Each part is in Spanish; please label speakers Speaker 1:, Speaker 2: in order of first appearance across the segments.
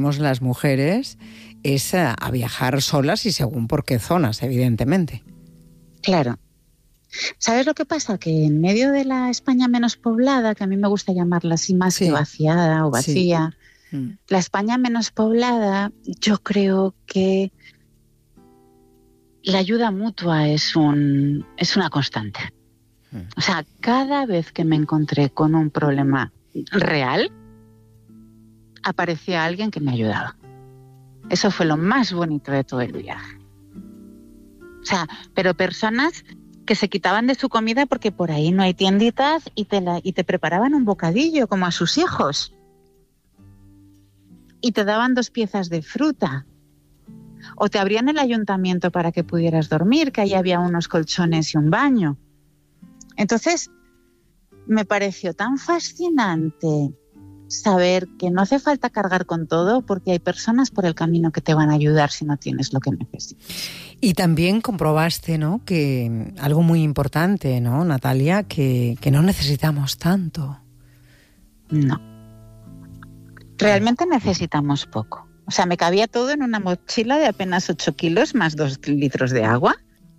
Speaker 1: hacemos las mujeres es a viajar solas y según por qué zonas, evidentemente.
Speaker 2: Claro. ¿Sabes lo que pasa? Que en medio de la España menos poblada, que a mí me gusta llamarla así más que vaciada o vacía, la España menos poblada, yo creo que la ayuda mutua es una constante. O sea, cada vez que me encontré con un problema real, aparecía alguien que me ayudaba. Eso fue lo más bonito de todo el viaje. O sea, pero personas que se quitaban de su comida porque por ahí no hay tienditas y te preparaban un bocadillo como a sus hijos. Y te daban 2 piezas de fruta. O te abrían el ayuntamiento para que pudieras dormir, que ahí había unos colchones y un baño. Entonces, me pareció tan fascinante saber que no hace falta cargar con todo porque hay personas por el camino que te van a ayudar si no tienes lo que necesitas.
Speaker 1: Y también comprobaste, ¿no?, que algo muy importante, ¿no, Natalia? Que no necesitamos tanto.
Speaker 2: No. Realmente necesitamos poco. O sea, me cabía todo en una mochila de apenas 8 kilos más 2 litros de agua.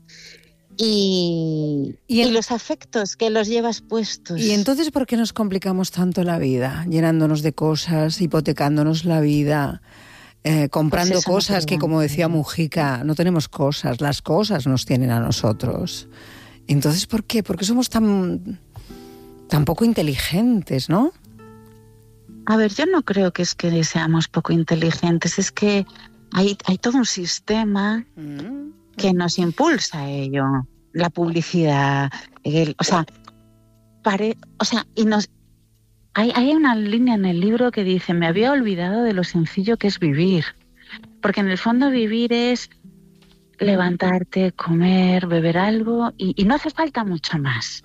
Speaker 2: Y los afectos que los llevas puestos.
Speaker 1: ¿Y entonces por qué nos complicamos tanto la vida? Llenándonos de cosas, hipotecándonos la vida, comprando
Speaker 2: pues
Speaker 1: cosas que, como decía Mujica, no tenemos cosas, las cosas nos tienen a nosotros. Entonces, ¿por qué? Porque somos tan poco inteligentes, ¿no?
Speaker 2: A ver, yo no creo que es que seamos poco inteligentes, es que hay todo un sistema que nos impulsa a ello. La publicidad, hay una línea en el libro que dice: me había olvidado de lo sencillo que es vivir. Porque en el fondo vivir es levantarte, comer, beber algo y no hace falta mucho más.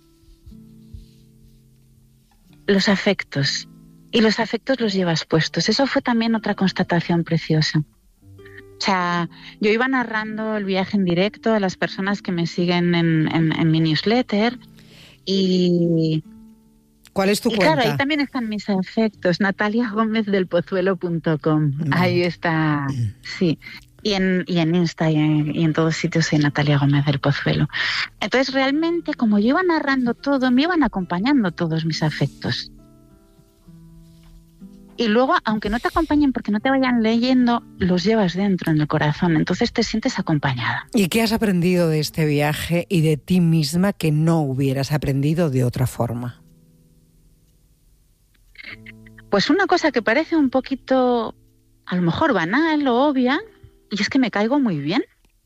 Speaker 2: Los afectos. Y los afectos los llevas puestos. Eso fue también otra constatación preciosa. O sea, yo iba narrando el viaje en directo a las personas que me siguen en mi newsletter y...
Speaker 1: ¿Cuál es tu cuenta?
Speaker 2: Claro, ahí también están mis afectos, nataliagomezdelpozuelo.com. Ahí está, sí. Y en Insta y en todos sitios soy Natalia Gómez del Pozuelo. Entonces, realmente, como yo iba narrando todo, me iban acompañando todos mis afectos. Y luego, aunque no te acompañen porque no te vayan leyendo, los llevas dentro en el corazón. Entonces te sientes acompañada.
Speaker 1: ¿Y qué has aprendido de este viaje y de ti misma que no hubieras aprendido de otra forma?
Speaker 2: Pues una cosa que parece un poquito, a lo mejor banal o obvia, y es que me caigo muy bien.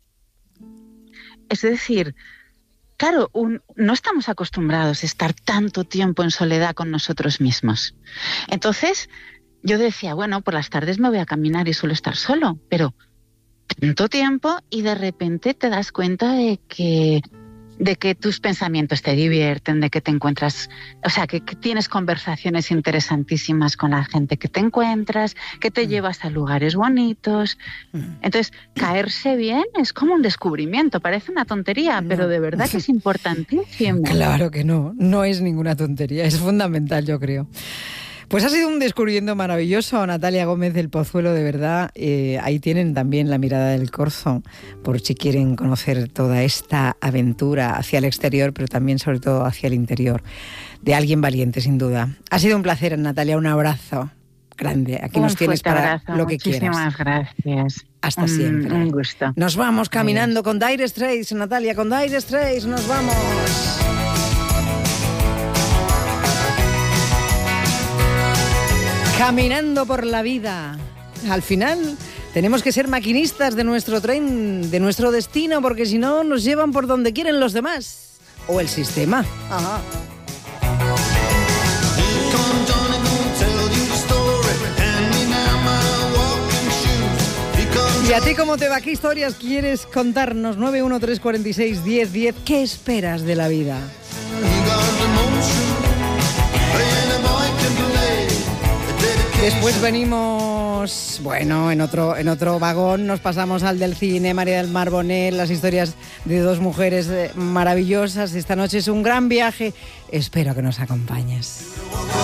Speaker 2: Es decir, claro, no estamos acostumbrados a estar tanto tiempo en soledad con nosotros mismos. Entonces, yo decía, bueno, por las tardes me voy a caminar y suelo estar solo, pero tanto tiempo y de repente te das cuenta de que tus pensamientos te divierten, de que te encuentras, o sea, que tienes conversaciones interesantísimas con la gente que te encuentras, que te llevas a lugares bonitos. Entonces, caerse bien es como un descubrimiento, parece una tontería, pero de verdad que es importantísimo.
Speaker 1: Claro que no es ninguna tontería, es fundamental, yo creo. Pues ha sido un descubrimiento maravilloso, Natalia Gómez del Pozuelo, de verdad. Ahí tienen también La mirada del corzo, por si quieren conocer toda esta aventura hacia el exterior, pero también, sobre todo, hacia el interior, de alguien valiente, sin duda. Ha sido un placer, Natalia, un abrazo grande. Aquí nos tienes para
Speaker 2: abrazo,
Speaker 1: lo que quieras.
Speaker 2: Muchísimas gracias.
Speaker 1: Hasta siempre.
Speaker 2: Un gusto.
Speaker 1: Nos vamos caminando con Dire Straits, Natalia, con Dire Straits, nos vamos. Caminando por la vida. Al final tenemos que ser maquinistas de nuestro tren, de nuestro destino, porque si no nos llevan por donde quieren los demás. O el sistema. Ajá. ¿Y a ti cómo te va? ¿Qué historias quieres contarnos? 913461010. ¿Qué esperas de la vida? Después venimos, bueno, en otro vagón, nos pasamos al del cine, María del Mar Bonet, las historias de 2 mujeres maravillosas. Esta noche es un gran viaje, espero que nos acompañes.